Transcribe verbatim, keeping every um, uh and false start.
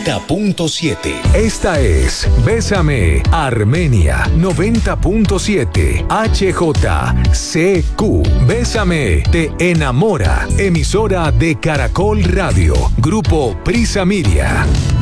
noventa punto siete. Esta es Bésame Armenia noventa punto siete. H J C Q. Bésame te enamora. Emisora de Caracol Radio. Grupo Prisa Media.